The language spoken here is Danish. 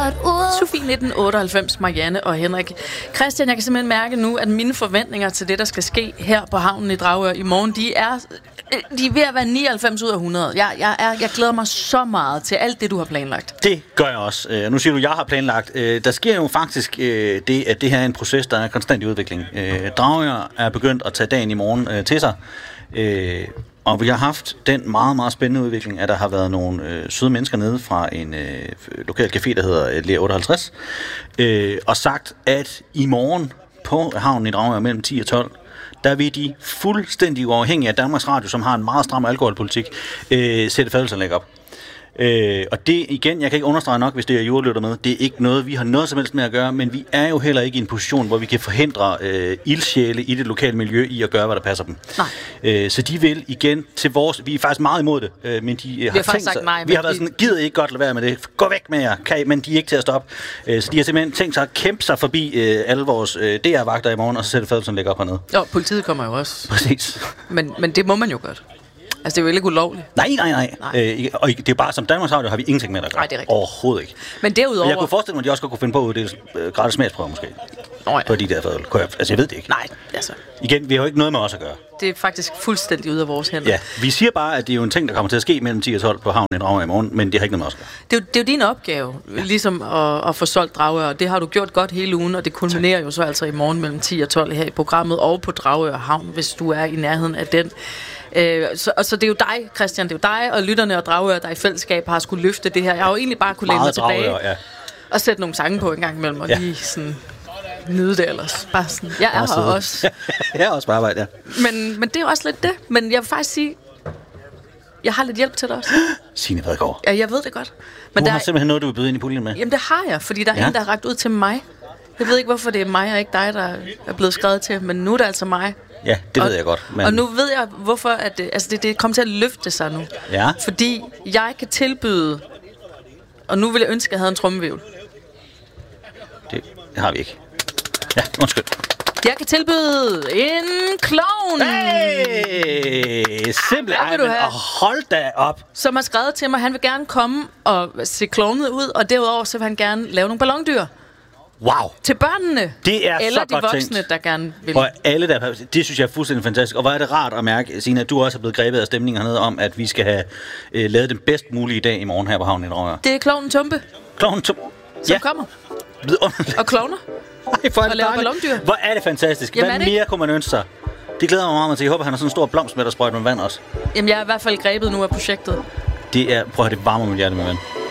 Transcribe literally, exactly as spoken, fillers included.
godt ud. Sofie nitten otteoghalvfems, Marianne og Henrik. Christian, jeg kan simpelthen mærke nu, at mine forventninger til det, der skal ske her på havnen i Dragør i morgen, de er, de er ved at være nioghalvfems ud af hundrede. Jeg, jeg, er, jeg glæder mig så meget til alt det, du har planlagt. Det gør jeg også. Uh, nu siger du, at jeg har planlagt. Uh, der sker jo faktisk uh, det, at det her er en proces, der er konstant i udvikling. Uh, Dragør er begyndt at tage dagen i morgen uh, til sig. Uh, Og vi har haft den meget, meget spændende udvikling, at der har været nogle øh, søde mennesker nede fra en øh, lokal café, der hedder Lea otteoghalvtreds, øh, og sagt, at i morgen på havnen i Dragør mellem ti og tolv, der vil de fuldstændig uafhængige af Danmarks Radio, som har en meget stram alkoholpolitik, øh, sætte fadelsanlæg op. Øh, og det igen, jeg kan ikke understrege nok, hvis det er jordlytter med, det er ikke noget, vi har noget som helst med at gøre, men vi er jo heller ikke i en position, hvor vi kan forhindre øh, ildsjæle i det lokale miljø i at gøre, hvad der passer dem. Nej. Øh, så de vil igen til vores, vi er faktisk meget imod det, øh, men de øh, har, har tænkt sagt sig, nej, vi har været sådan, gider ikke godt lade være med det, gå væk med jer, kan I? Men de er ikke til at stoppe. Øh, så de har simpelthen tænkt sig at kæmpe sig forbi øh, alle vores øh, D R-vagter i morgen, og så sætte fadelsanlæg op hernede. Jo, politiet kommer jo også. Præcis. Men, men det må man jo godt. Altså, det er jo ikke ulovligt. Nej, nej, nej. nej. Øh, og det er bare, som Danmarks Radio har vi ingenting med at gøre. Nej, det er rigtigt. Overhovedet ikke. Men derudover... Men jeg kunne forestille mig, at de også godt kunne finde på at uddele øh, gratis smagsprøver, måske. Nå ja. På de der fadøl. Altså, jeg ved det ikke. Nej, altså... Igen, vi har jo ikke noget med os at gøre. Det er faktisk fuldstændig ude af vores hænder. Ja, vi siger bare, at det er jo en ting, der kommer til at ske mellem ti og tolv på havnen i Dragør i morgen, men det har ikke noget med os at gøre. Det er jo, det er jo din opgave, ja. Ligesom at, at få solgt Dragør, og det har du gjort godt hele ugen, og det kulminerer jo så altså i morgen mellem ti og tolv her i programmet, og på Dragør Havn, hvis du er i nærheden af den. Øh, så, og så det er jo dig, Christian, det er jo dig og lytterne og Dragør, der i fællesskab har skulle løfte det her. Jeg har jo egentlig bare kunne læne mig tilbage Dragør, ja. og sætte nogle sange på en gang imellem, og ja. lige sådan nyde det ellers. Bare sådan, jeg er Bare her også. Jeg er også på arbejde, ja. Men, men det er jo også lidt det. Men jeg vil faktisk sige, jeg har lidt hjælp til dig også. Signe Bredgaard. Ja, jeg ved det godt. Men du der har er, simpelthen noget, du vil byde ind i puljen med. Jamen det har jeg, fordi der er ja. en, der har rakt ud til mig. Jeg ved ikke, hvorfor det er mig og ikke dig, der er blevet skrevet til, men nu er det altså mig. Ja, det og, ved jeg godt. Men... Og nu ved jeg, hvorfor at det, altså det, det kommer til at løfte sig nu. Ja. Fordi jeg kan tilbyde, og nu vil jeg ønske, at jeg havde en trommehvirvel. Det, det har vi ikke. Ja, undskyld. Jeg kan tilbyde en klovn. Hey! Simpelthen. Men, hold da op. Som har skrevet til mig, han vil gerne komme og se klovnet ud, og derudover så vil han gerne lave nogle ballondyr. Wow. Til børnene. Det er eller så de godt voksne, tænkt. Der gerne vil. Og alle der, det synes jeg er fuldstændig fantastisk. Og hvor er det rart at mærke, Signe, at du også er blevet grebet af stemningen hernede om, at vi skal have øh, lavet den bedst mulige dag i morgen her på havnen i Dragør. Det er klovnen Tumpe. Klovnen Tumpe. Som ja. kommer. Vidunderligt. Og klovner. Ej, for og laver ballondyr. Hvor er det fantastisk. Jamen, Hvad det mere ikke? kunne man ønske sig? Det glæder mig meget til. Jeg håber, han har sådan en stor blomst med, der sprøjter med vand også. Jamen, jeg er i hvert fald grebet nu af projektet. Det er, prøv at høre, det varmer mit hjerte med vand.